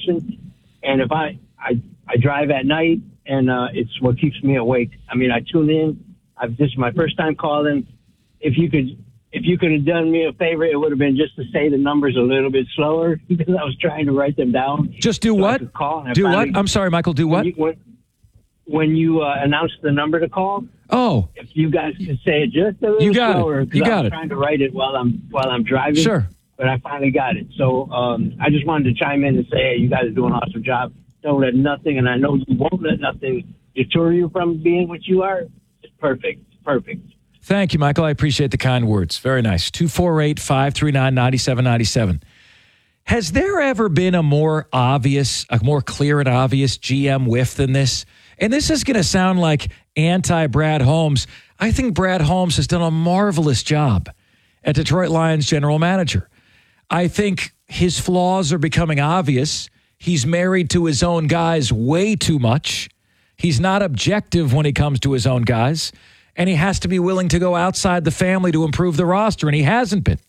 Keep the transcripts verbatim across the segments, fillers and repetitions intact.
station. And if I, I, I drive at night, and uh, it's what keeps me awake. I mean, I tune in. I've, this is my first time calling. If you could, if you could have done me a favor, it would have been just to say the numbers a little bit slower because I was trying to write them down. Just do so what? Call do finally, what? I'm sorry, Michael. Do what? When you, when, when you uh, announced the number to call. Oh. If you guys could say it just a little you got slower. It. You got I'm it. Trying to write it while I'm while I'm driving. Sure. But I finally got it. So um, I just wanted to chime in and say, hey, you guys are doing an awesome job. Don't let nothing, and I know you won't let nothing deter you from being what you are. It's perfect. It's perfect. Thank you, Michael. I appreciate the kind words. Very nice. two four eight, five three nine, nine seven nine seven. Has there ever been a more obvious, a more clear and obvious G M whiff than this? And this is going to sound like anti-Brad Holmes. I think Brad Holmes has done a marvelous job at Detroit Lions general manager. I think his flaws are becoming obvious. He's married to his own guys way too much. He's not objective when he comes to his own guys. And he has to be willing to go outside the family to improve the roster, and he hasn't been.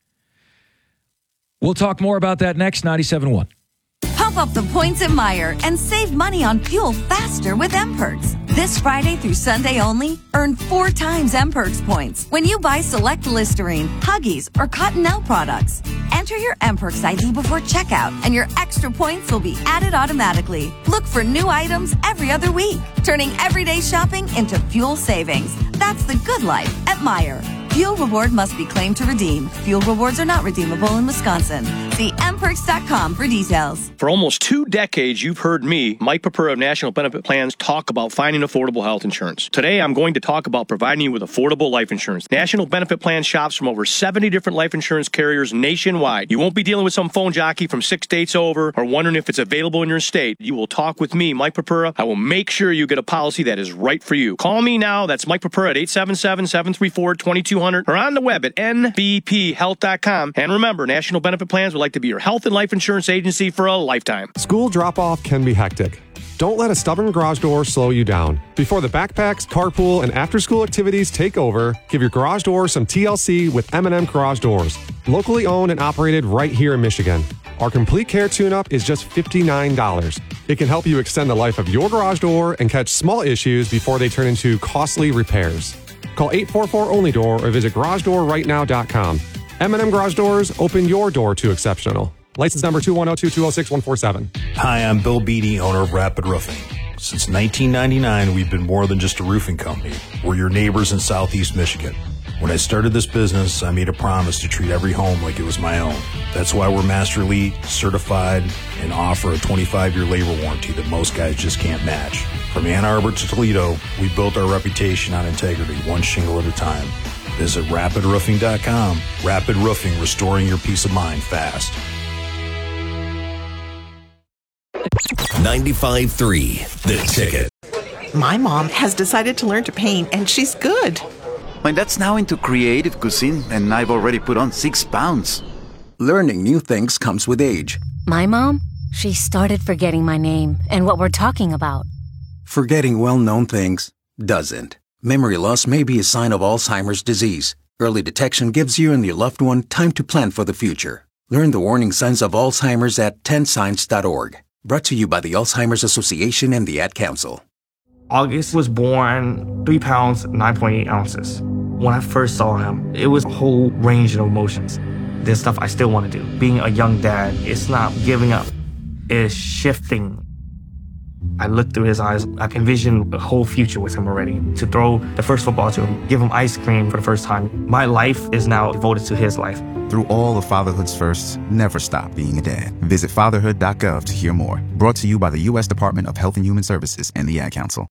We'll talk more about that next. ninety-seven point one. Pump up the points at Meijer and save money on fuel faster with M-Perks. This Friday through Sunday only, earn four times M-Perks points when you buy select Listerine, Huggies, or Cottonelle products. Enter your M-Perks I D before checkout, and your extra points will be added automatically. Look for new items every other week, turning everyday shopping into fuel savings. That's the good life at Meijer. Fuel reward must be claimed to redeem. Fuel rewards are not redeemable in Wisconsin. See m perks dot com for details. For almost two decades, you've heard me, Mike Papura of National Benefit Plans, talk about finding affordable health insurance. Today, I'm going to talk about providing you with affordable life insurance. National Benefit Plan shops from over seventy different life insurance carriers nationwide. You won't be dealing with some phone jockey from six states over or wondering if it's available in your state. You will talk with me, Mike Papura. I will make sure you get a policy that is right for you. Call me now. That's Mike Papura at eight seven seven, seven three four, two two zero zero or on the web at n b p health dot com. And remember, National Benefit Plans would like to be your health and life insurance agency for a lifetime. School drop-off can be hectic. Don't let a stubborn garage door slow you down. Before the backpacks, carpool, and after-school activities take over, give your garage door some T L C with M and M Garage Doors. Locally owned and operated right here in Michigan. Our complete care tune-up is just fifty-nine dollars. It can help you extend the life of your garage door and catch small issues before they turn into costly repairs. Call eight four four only door or visit garage door right now dot com. M and M Garage Doors, open your door to exceptional. License number two one zero two two zero six one four seven. Hi, I'm Bill Beatty, owner of Rapid Roofing. Since nineteen ninety-nine, we've been more than just a roofing company. We're your neighbors in Southeast Michigan. When I started this business, I made a promise to treat every home like it was my own. That's why we're Master Elite, certified, and offer a twenty-five year labor warranty that most guys just can't match. From Ann Arbor to Toledo, we built our reputation on integrity, one shingle at a time. Visit rapid roofing dot com. Rapid Roofing, restoring your peace of mind fast. ninety-five point three, The Ticket. My mom has decided to learn to paint, and she's good. My dad's now into creative cuisine, and I've already put on six pounds. Learning new things comes with age. My mom, she started forgetting my name and what we're talking about. Forgetting well-known things doesn't. Memory loss may be a sign of Alzheimer's disease. Early detection gives you and your loved one time to plan for the future. Learn the warning signs of Alzheimer's at ten signs dot org. Brought to you by the Alzheimer's Association and the Ad Council. August was born three pounds, nine point eight ounces. When I first saw him, it was a whole range of emotions. There's stuff I still want to do. Being a young dad, it's not giving up. It's shifting. I looked through his eyes. I envisioned a whole future with him already. To throw the first football to him, give him ice cream for the first time. My life is now devoted to his life. Through all of fatherhood's firsts, never stop being a dad. Visit fatherhood dot gov to hear more. Brought to you by the U S Department of Health and Human Services and the Ad Council.